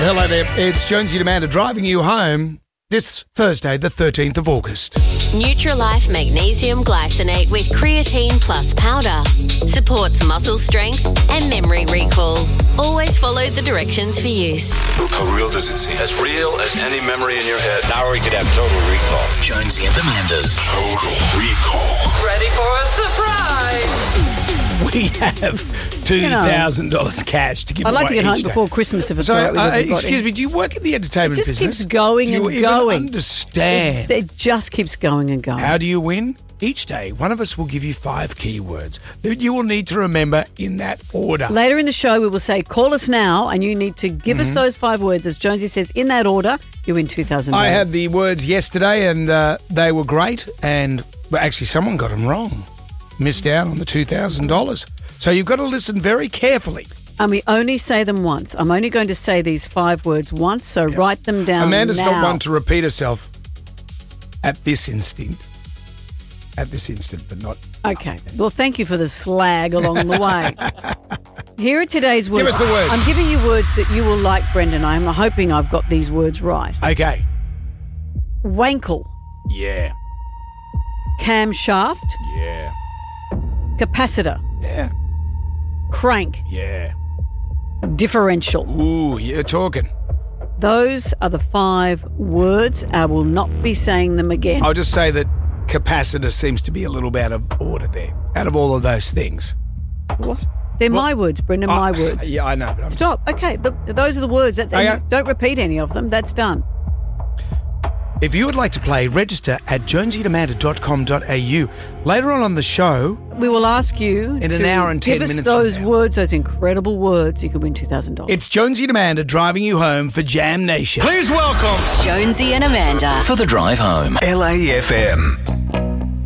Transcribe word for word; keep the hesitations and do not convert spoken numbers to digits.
Hello there, it's Jonesy and Amanda driving you home this Thursday, the thirteenth of August. Nutrilife Magnesium Glycinate with Creatine Plus Powder. Supports muscle strength and memory recall. Always follow the directions for use. How real does it seem? As real as any memory in your head. Now we could have total recall. Jonesy and Amanda's Total Recall. Ready for a surprise? We have two thousand dollars you know, cash to give I'd away like to get home each day. before Christmas if it's So, all right with uh, everybody. excuse me, do you work in the entertainment It just business? keeps going do you and even going. understand? It, it just keeps going and going. How do you win? Each day, one of us will give you five keywords that you will need to remember in that order. Later in the show, we will say, call us now, and you need to give Mm-hmm. us those five words. As Jonesy says, in that order, you win two thousand dollars. I had the words yesterday, and uh, they were great, and well, actually someone got them wrong. Missed out on the two thousand dollars. So you've got to listen very carefully. And we only say them once. I'm only going to say these five words once, so Yep. write them down Amanda's now. not one to repeat herself at this instant. At this instant, but not... Okay. Well, thank you for the slag along the way. Here are today's words. Give us the words. I'm giving you words that you will like, Brendan. I'm hoping I've got these words right. Okay. Wankle, Yeah. camshaft, Yeah. capacitor, Yeah. crank, Yeah. differential. Ooh, you're talking. Those are the five words. I will not be saying them again. I'll just say that capacitor seems to be a little bit out of order there, out of all of those things. What? They're my words, Brendan, my Oh, words. Yeah, I know. But I'm Stop. Okay, th- those are the words. That's, and Okay. you don't repeat any of them. That's done. If you would like to play, register at jonesy and amanda dot com dot a u. Later on on the show, We will ask you In an to hour and ten give us minutes from those now. words, those incredible words. You could win two thousand dollars. it's Jonesy and Amanda driving you home for Jam Nation. Please welcome Jonesy and Amanda. for the drive home. L A F M.